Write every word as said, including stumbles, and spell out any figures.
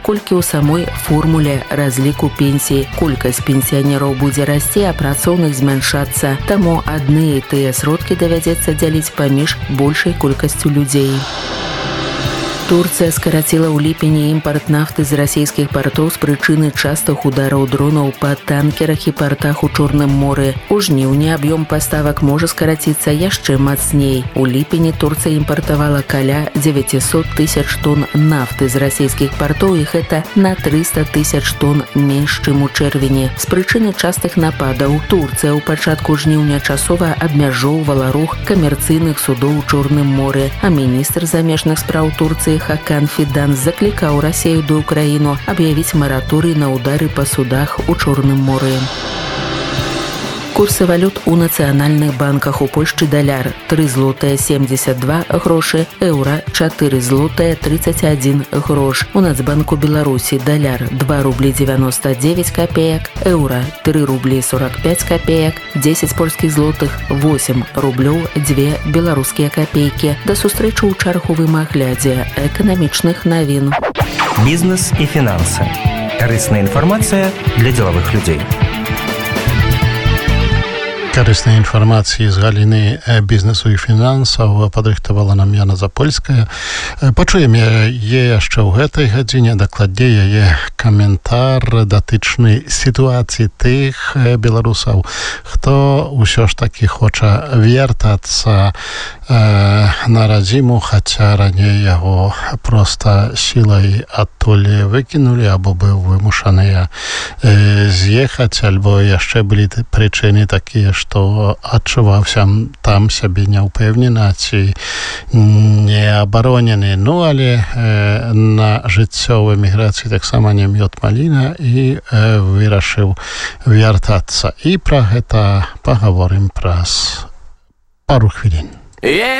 колькі ў самой формуле разліку пенсій. Колькасць пенсіянераў будзе расці, а працоўных змяншацца. Таму адны і тыя сродкі давядзецца дзяліць паміж большай колькасцю людзей. Турцыя скараціла ў ліпені імпарт нафты з расійскіх партоў з прычыны частых удараў дронаў па танкерах і партах у Чорным моры. У жніўні аб'ём паставак можа скараціцца яшчэ мацней. У ліпені Турцыя імпартавала каля дзевяцьсот тысяч тонн нафты з расійскіх партоў, і гэта на трыста тысяч тонн менш, чым у чэрвені. З прычыны частых нападаў Турцыя ў пачатку жніўня часова абмяжоўвала рух камерцыйных судоў у Чорным моры, а міністр замежных спраў Турцыі Хакан Фідан заклікаў Расію ды Украіну аб'явіць мараторый на ўдары па судах у Чорным моры. Курсы валют у нацыянальных банках. У Польшчы даляр тры злотыя семьдесят два грошы, еўра чатыры злотыя тридцать один грош. У Нацбанку Беларусі даляр два рублі девяносто девять копеек, еўра три рублі сорок пять копеек, десять польскіх злотых восемь рублёў две беларускія копейкі. Да сустрэчы ў чарговым аглядзе эканамічных навін. Бізнес і фінансы. Карысная інфармацыя для дзелавых людзей. Карыснай інфармацыі з галіны бізнесу і фінансаў падрыхтавала нам Яна Запольская. Пачуем яе яшчэ ў гэтай гадзіне, дакладней яе каментар датычны сітуацыі тых беларусаў, хто ўсё ж такі хоча вяртацца на радзіму, хаця раней яго проста сілай адтуль выкінулі або быў вымушаныя з'ехаць, альбо яшчэ былі прычыны такія, што адчуваўся там сябе няўпэўнена ці неабаронены. Ну, але э, на жыццёвай міграцыі таксама не мёд маліна і э, вырашыў вяртацца. І пра гэта пагаворым праз пару хвілін.